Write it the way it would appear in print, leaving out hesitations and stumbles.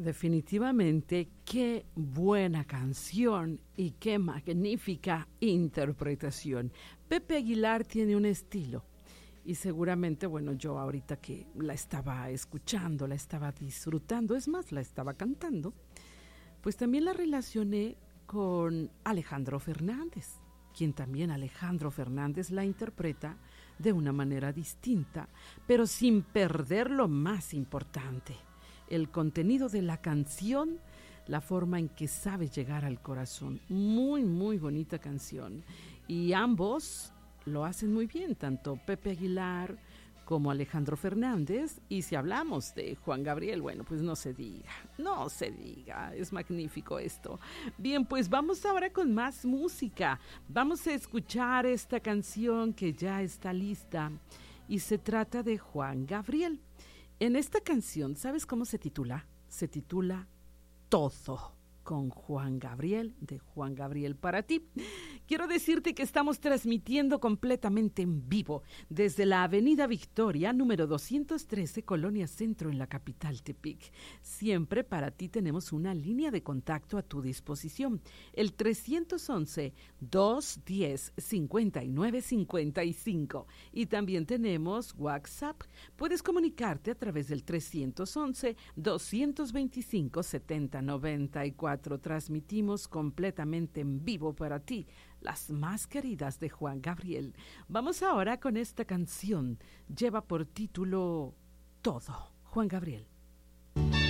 Definitivamente, qué buena canción y qué magnífica interpretación. Pepe Aguilar tiene un estilo y seguramente, bueno, yo ahorita que la estaba escuchando, la estaba disfrutando, es más, la estaba cantando, pues también la relacioné con Alejandro Fernández, quien también Alejandro Fernández la interpreta de una manera distinta, pero sin perder lo más importante, el contenido de la canción, la forma en que sabe llegar al corazón. Muy, muy bonita canción. Y ambos lo hacen muy bien, tanto Pepe Aguilar como Alejandro Fernández. Y si hablamos de Juan Gabriel, bueno, pues no se diga, es magnífico esto. Bien, pues vamos ahora con más música. Vamos a escuchar esta canción que ya está lista y se trata de Juan Gabriel. En esta canción, ¿sabes cómo se titula? Se titula Todo, con Juan Gabriel, de Juan Gabriel para ti. Quiero decirte que estamos transmitiendo completamente en vivo desde la Avenida Victoria, número 213, Colonia Centro, en la capital Tepic. Siempre para ti tenemos una línea de contacto a tu disposición, el 311-210-5955. Y también tenemos WhatsApp. Puedes comunicarte a través del 311-225-7094. Transmitimos completamente en vivo para ti las más queridas de Juan Gabriel. Vamos ahora con esta canción. Lleva por título Todo, Juan Gabriel.